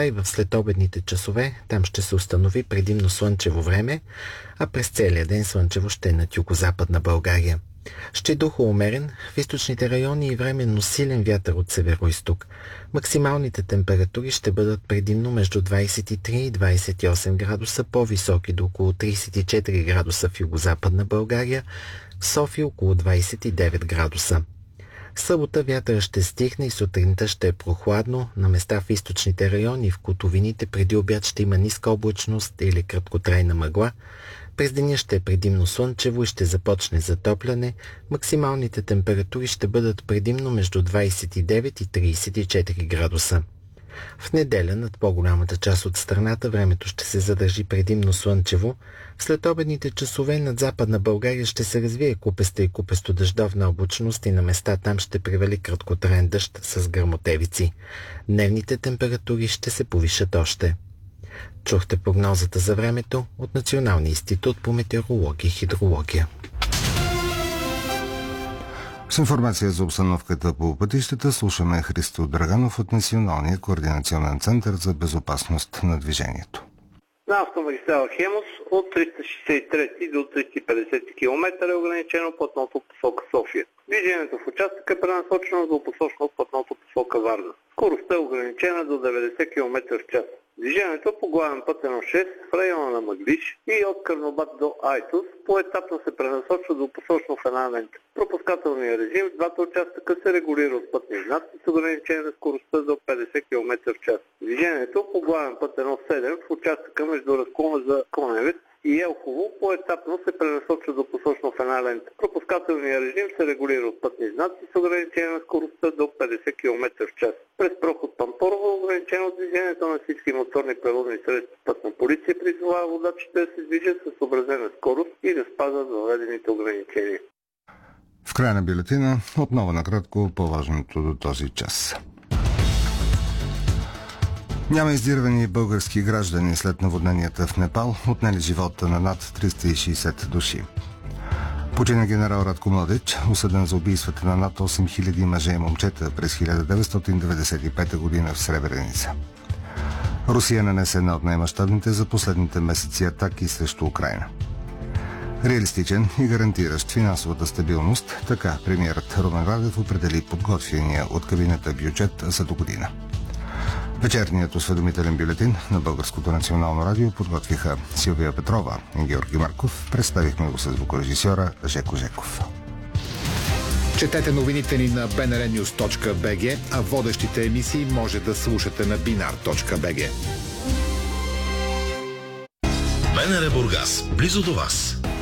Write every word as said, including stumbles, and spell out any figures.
и в следобедните часове там ще се установи предимно слънчево време, а през целия ден слънчево ще е над югозападна България. Ще духа умерен, в източните райони и временно силен вятър от северо-изток. Максималните температури ще бъдат предимно между двадесет и три и двадесет и осем градуса, по-високи до около тридесет и четири градуса в югозападна България, в София около двадесет и девет градуса. В събота вятъра ще стихне и сутринта ще е прохладно, на места в източните райони и в котловините преди обяд ще има ниска облачност или краткотрайна мъгла. През деня ще е предимно слънчево и ще започне затопляне. Максималните температури ще бъдат предимно между двадесет и девет и тридесет и четири градуса. В неделя над по-голямата част от страната времето ще се задържи предимно слънчево. В следобедните часове над западна България ще се развие купеста и купесто-дъждовна облачност и на места там ще превали краткотраен дъжд с гръмотевици. Дневните температури ще се повишат още. Чухте прогнозата за времето от Националния институт по метеорология и хидрология. С информация за обстановката по пътищата слушаме Христо Драганов от Националния координационен център за безопасност на движението. На автомагистрала Хемус от триста шестдесет и трети до триста и петдесет км е ограничено платното посока София. Движението в участъка е пренасочено до посочно платното посока Варна. Скоростта е ограничена до деветдесет км в час. Движението по главен път едно шест в района на Мъглиж и от Карнобат до Айтос поетапно се пренасочва до посочно в една лента. Пропускателният режим в двата участъка се регулира от пътни знаци с ограничение на скоростта до петдесет км в час. Движението по главен път едно седем в участъка между разклона за Коневец и Елхово поетапно се пренасочва до посочно в една лента. Пропускателният режим се регулира от пътни знаци с ограничение на скоростта до петдесет км в час. През проход Пампорово ограничено движението на всички моторни превозни средства. Пътна полиция призовава водачите да се движат с съобразена скорост и да спазват въведените ограничения. В края на бюлетина отново накратко по-важното до този час. Няма издирвани български граждани след наводненията в Непал, отнели живота на над триста и шейсет души. Почина генерал Радко Младич, осъден за убийствата на над осем хиляди мъже и момчета през хиляда деветстотин деветдесет и пета година в Сребреница. Русия нанесе една от най-мащабните за последните месеци атаки срещу Украйна. Реалистичен и гарантиращ финансовата стабилност, така премиерът Румен Радев определи подготвения от кабинета бюджет за до година. Вечерният осведомителен бюлетин на Българското национално радио подготвиха Силвия Петрова и Георги Марков. Представихме го с звукорежисьора Жеко Жеков. Четете новините ни на би ен ар нюз точка би джи, а водещите емисии може да слушате на бинар точка би джи. БНР Бургас, близо до вас.